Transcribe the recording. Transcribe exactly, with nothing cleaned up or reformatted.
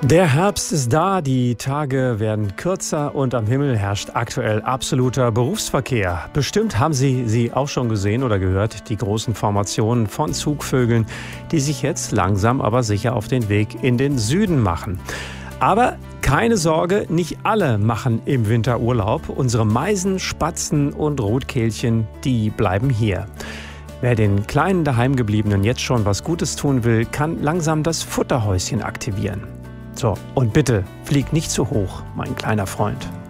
Der Herbst ist da, die Tage werden kürzer und am Himmel herrscht aktuell absoluter Berufsverkehr. Bestimmt haben Sie sie auch schon gesehen oder gehört, die großen Formationen von Zugvögeln, die sich jetzt langsam aber sicher auf den Weg in den Süden machen. Aber keine Sorge, nicht alle machen im Winter Urlaub. Unsere Meisen, Spatzen und Rotkehlchen, die bleiben hier. Wer den kleinen Daheimgebliebenen jetzt schon was Gutes tun will, kann langsam das Futterhäuschen aktivieren. So, und bitte, flieg nicht zu hoch, mein kleiner Freund.